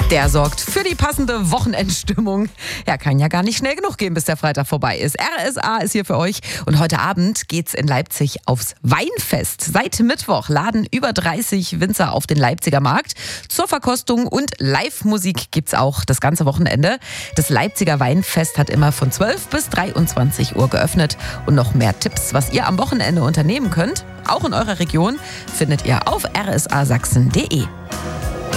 Der sorgt für die passende Wochenendstimmung. Ja, kann ja gar nicht schnell genug gehen, bis der Freitag vorbei ist. RSA ist hier für euch und heute Abend geht's in Leipzig aufs Weinfest. Seit Mittwoch laden über 30 Winzer auf den Leipziger Markt zur Verkostung und Live-Musik gibt's auch das ganze Wochenende. Das Leipziger Weinfest hat immer von 12 bis 23 Uhr geöffnet und noch mehr Tipps, was ihr am Wochenende unternehmen könnt, auch in eurer Region, findet ihr auf rsasachsen.de.